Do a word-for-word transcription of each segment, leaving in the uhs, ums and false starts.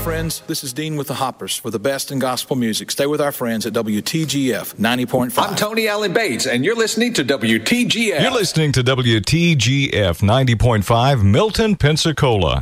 friends. This is Dean with the Hoppers for the best in gospel music. Stay with our friends at W T G F ninety point five. I'm Tony Allen Bates, and you're listening to W T G F. You're listening to W T G F ninety point five, Milton, Pensacola.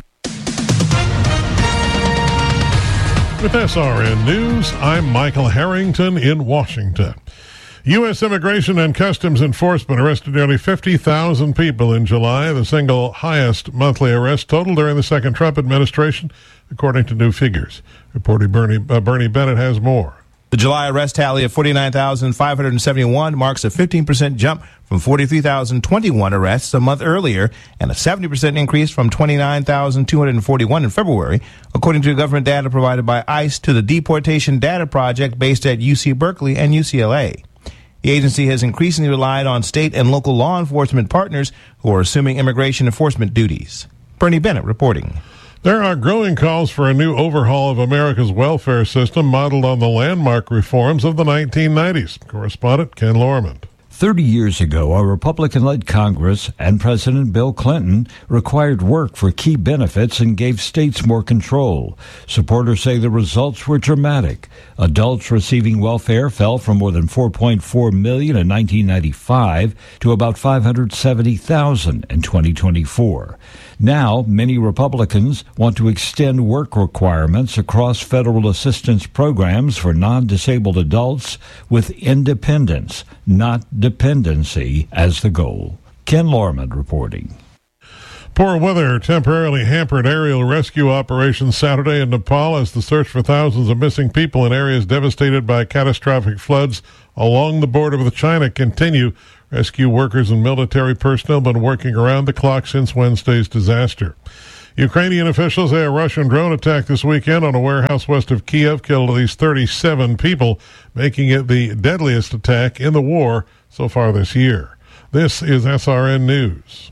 With S R N News, I'm Michael Harrington in Washington. U S Immigration and Customs Enforcement arrested nearly fifty thousand people in July, the single highest monthly arrest total during the second Trump administration, according to new figures. Reporter Bernie, uh, Bernie Bennett has more. The July arrest tally of forty-nine thousand five hundred seventy-one marks a fifteen percent jump from forty-three thousand twenty-one arrests a month earlier and a seventy percent increase from twenty-nine thousand two hundred forty-one in February, according to government data provided by ICE to the Deportation Data Project based at U C Berkeley and U C L A. The agency has increasingly relied on state and local law enforcement partners who are assuming immigration enforcement duties. Bernie Bennett reporting. There are growing calls for a new overhaul of America's welfare system modeled on the landmark reforms of the nineteen nineties. Correspondent Ken Lorman. Thirty years ago, a Republican-led Congress and President Bill Clinton required work for key benefits and gave states more control. Supporters say the results were dramatic. Adults receiving welfare fell from more than four point four million in nineteen ninety-five to about five hundred seventy thousand in twenty twenty-four. Now, many Republicans want to extend work requirements across federal assistance programs for non-disabled adults with independence, not dependency, as the goal. Ken Lorman reporting. Poor weather temporarily hampered aerial rescue operations Saturday in Nepal as the search for thousands of missing people in areas devastated by catastrophic floods along the border with China continue. Rescue workers and military personnel have been working around the clock since Wednesday's disaster. Ukrainian officials say a Russian drone attack this weekend on a warehouse west of Kiev killed at least thirty-seven people, making it the deadliest attack in the war so far this year. This is S R N News.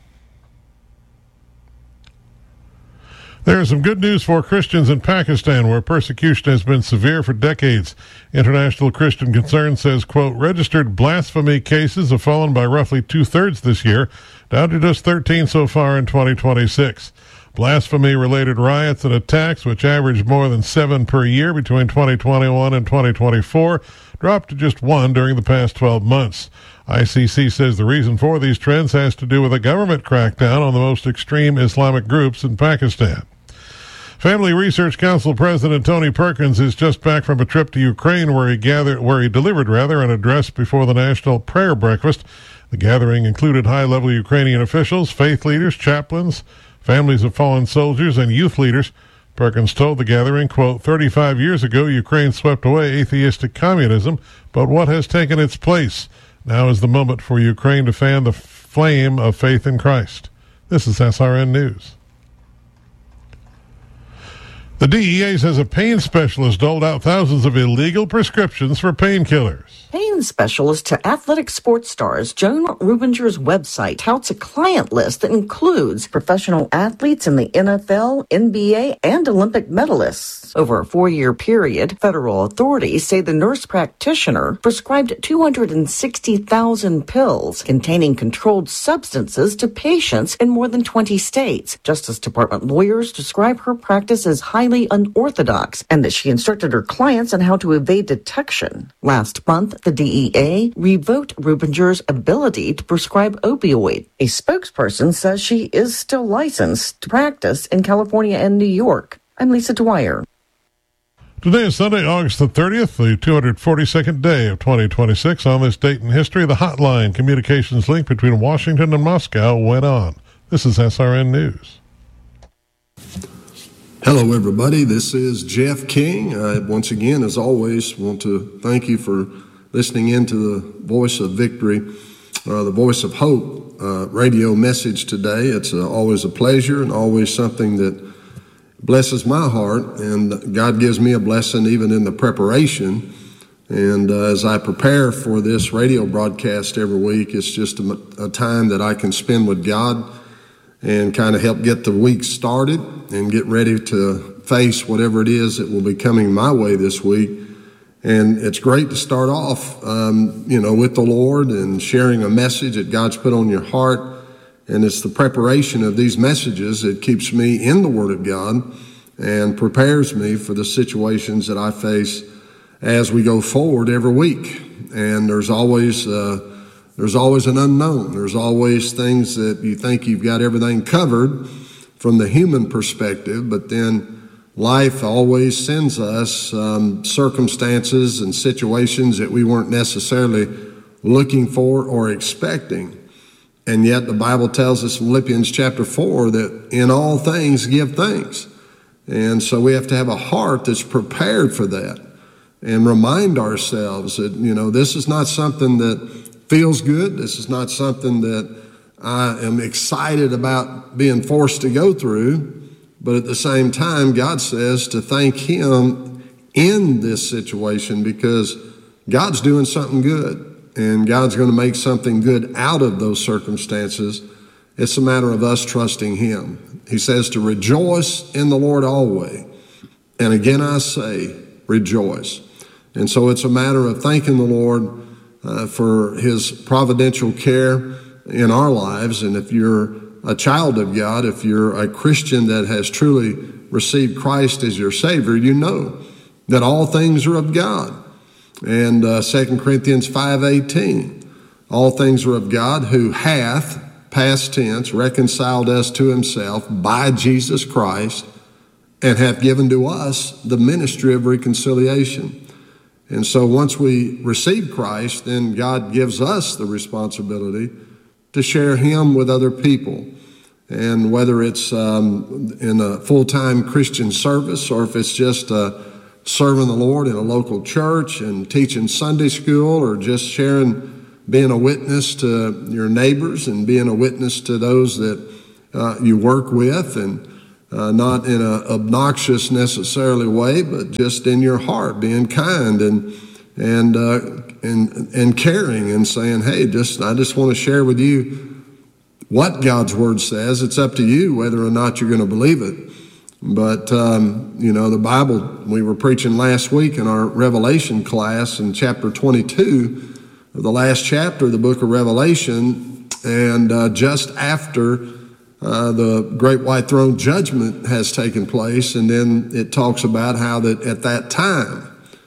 There is some good news for Christians in Pakistan, where persecution has been severe for decades. International Christian Concern says, quote, registered blasphemy cases have fallen by roughly two-thirds this year, down to just thirteen so far in twenty twenty-six. Blasphemy-related riots and attacks, which averaged more than seven per year between twenty twenty-one and twenty twenty-four, dropped to just one during the past twelve months. I C C says the reason for these trends has to do with a government crackdown on the most extreme Islamic groups in Pakistan. Family Research Council President Tony Perkins is just back from a trip to Ukraine where he gathered, where he delivered rather an address before the National Prayer Breakfast. The gathering included high-level Ukrainian officials, faith leaders, chaplains, families of fallen soldiers, and youth leaders. Perkins told the gathering, quote, thirty-five years ago, Ukraine swept away atheistic communism, but what has taken its place? Now is the moment for Ukraine to fan the flame of faith in Christ. This is S R N News. The D E A says a pain specialist doled out thousands of illegal prescriptions for painkillers. Pain specialist to athletic sports stars Joan Rubinger's website touts a client list that includes professional athletes in the N F L, N B A, and Olympic medalists. Over a four-year period, federal authorities say the nurse practitioner prescribed two hundred sixty thousand pills containing controlled substances to patients in more than twenty states. Justice Department lawyers describe her practice as highly unorthodox and that she instructed her clients on how to evade detection. Last month, the D E A revoked Rubinger's ability to prescribe opioid. A spokesperson says she is still licensed to practice in California and New York. I'm Lisa Dwyer. Today is Sunday, August the thirtieth, the two hundred forty-second day of twenty twenty-six. On this date in history, the hotline communications link between Washington and Moscow went on. This is S R N News. Hello, everybody. This is Jeff King. I, once again, as always, want to thank you for listening in to the Voice of Victory, uh, the Voice of Hope uh, radio message today. It's uh, always a pleasure and always something that blesses my heart, and God gives me a blessing even in the preparation. And uh, as I prepare for this radio broadcast every week, it's just a, a time that I can spend with God and kind of help get the week started and get ready to face whatever it is that will be coming my way this week. And it's great to start off, um, you know, with the Lord and sharing a message that God's put on your heart. And it's the preparation of these messages that keeps me in the Word of God and prepares me for the situations that I face as we go forward every week. And there's always uh, there's always an unknown. There's always things that you think you've got everything covered from the human perspective, but then life always sends us um, circumstances and situations that we weren't necessarily looking for or expecting. And yet the Bible tells us in Philippians chapter four that in all things give thanks. And so we have to have a heart that's prepared for that and remind ourselves that, you know, this is not something that feels good. This is not something that I am excited about being forced to go through. But at the same time, God says to thank Him in this situation because God's doing something good. And God's going to make something good out of those circumstances. It's a matter of us trusting Him. He says to rejoice in the Lord always. And again I say, rejoice. And so it's a matter of thanking the Lord uh, for His providential care in our lives. And if you're a child of God, if you're a Christian that has truly received Christ as your Savior, you know that all things are of God. And uh, Second Corinthians five eighteen, all things are of God who hath, past tense, reconciled us to Himself by Jesus Christ and hath given to us the ministry of reconciliation. And so once we receive Christ, then God gives us the responsibility to share Him with other people. And whether it's um, in a full-time Christian service or if it's just uh, serving the Lord in a local church and teaching Sunday school or just sharing, being a witness to your neighbors and being a witness to those that uh, you work with, and uh, not in an obnoxious necessarily way, but just in your heart, being kind and and uh, and and caring and saying, hey, just I just want to share with you what God's Word says. It's up to you whether or not you're going to believe it. But, um, you know, the Bible, we were preaching last week in our Revelation class in chapter twenty-two, the last chapter of the book of Revelation, and uh, just after uh, the great white throne judgment has taken place, and then it talks about how that at that time,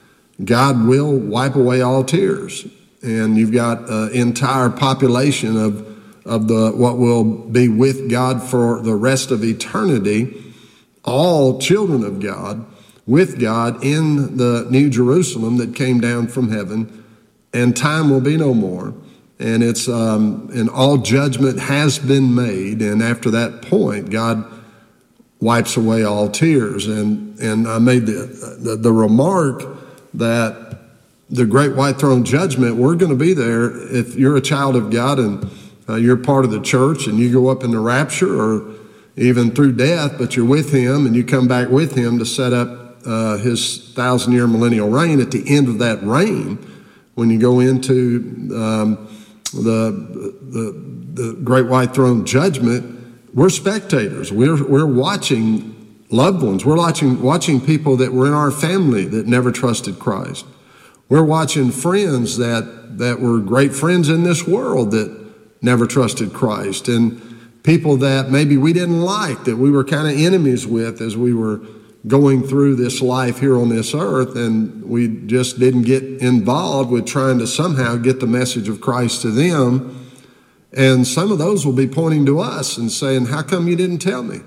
God will wipe away all tears. And you've got an entire population of of the what will be with God for the rest of eternity, all children of God, with God in the New Jerusalem that came down from heaven, and time will be no more. And it's um, and all judgment has been made, and after that point, God wipes away all tears. And and I made the the, the remark that the great white throne judgment, we're going to be there if you're a child of God and uh, you're part of the church and you go up in the rapture or even through death, but you're with Him and you come back with Him to set up uh, His thousand-year millennial reign. At the end of that reign, when you go into um, the, the the great white throne judgment, we're spectators. We're we're watching loved ones. We're watching watching people that were in our family that never trusted Christ. We're watching friends that that were great friends in this world that never trusted Christ, and people that maybe we didn't like, that we were kind of enemies with as we were going through this life here on this earth, and we just didn't get involved with trying to somehow get the message of Christ to them. And some of those will be pointing to us and saying, how come you didn't tell me?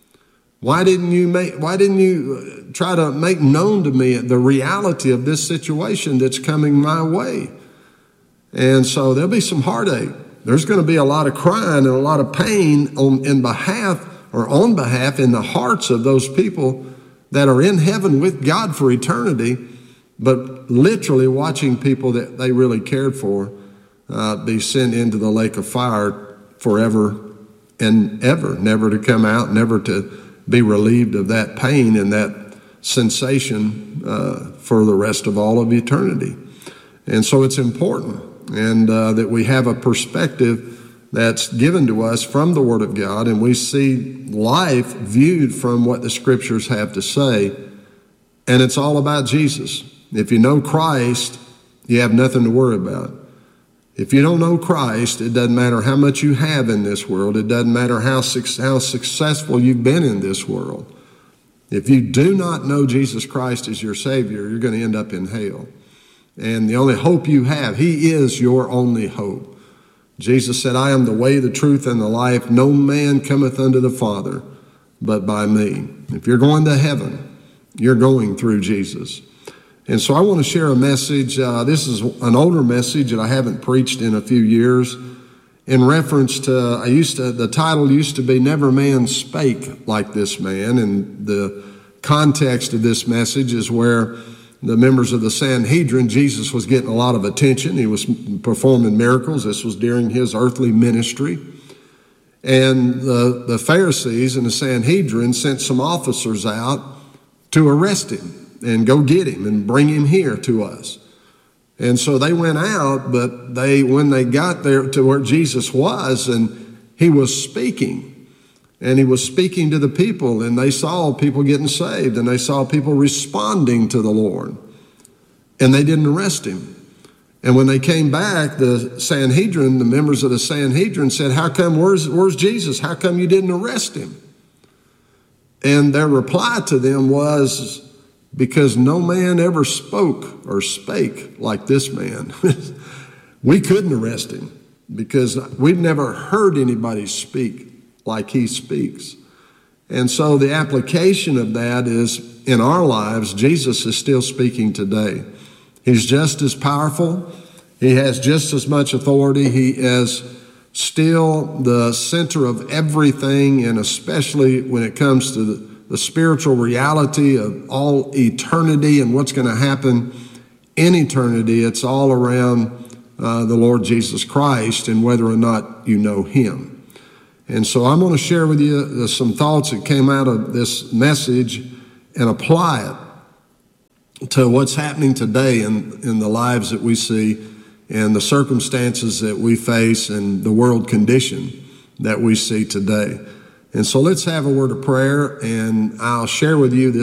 Why didn't you make, why didn't you try to make known to me the reality of this situation that's coming my way? And so there'll be some heartache. There's going to be a lot of crying and a lot of pain on in behalf or on behalf in the hearts of those people that are in heaven with God for eternity, but literally watching people that they really cared for uh, be sent into the lake of fire forever and ever, never to come out, never to be relieved of that pain and that sensation uh, for the rest of all of eternity. And so it's important and uh, that we have a perspective that's given to us from the Word of God, and we see life viewed from what the Scriptures have to say, and it's all about Jesus. If you know Christ, you have nothing to worry about. If you don't know Christ, it doesn't matter how much you have in this world. It doesn't matter how, how successful you've been in this world. If you do not know Jesus Christ as your Savior, you're going to end up in hell. And the only hope you have, he is your only hope. Jesus said, I am the way, the truth, and the life. No man cometh unto the Father but by me. If you're going to heaven, you're going through Jesus. And so I want to share a message. Uh, this is an older message that I haven't preached in a few years. In reference to, I used to, the title used to be Never Man Spake Like This Man. And the context of this message is where the members of the Sanhedrin, Jesus was getting a lot of attention. He was performing miracles. This was during his earthly ministry. And the, the Pharisees and the Sanhedrin sent some officers out to arrest him and go get him and bring him here to us. And so they went out, but they, when they got there to where Jesus was, and he was speaking, and he was speaking to the people, and they saw people getting saved, and they saw people responding to the Lord, and they didn't arrest him. And when they came back, the Sanhedrin, the members of the Sanhedrin said, how come, where's, where's Jesus? How come you didn't arrest him? And their reply to them was, because no man ever spoke or spake like this man. We couldn't arrest him because we've never heard anybody speak like he speaks. And so the application of that is, in our lives, Jesus is still speaking today. He's just as powerful. He has just as much authority. He is still the center of everything, and especially when it comes to the, the spiritual reality of all eternity and what's going to happen in eternity. It's all around uh, the Lord Jesus Christ and whether or not you know him. And so I'm going to share with you some thoughts that came out of this message and apply it to what's happening today in, in the lives that we see and the circumstances that we face and the world condition that we see today. And so let's have a word of prayer, and I'll share with you this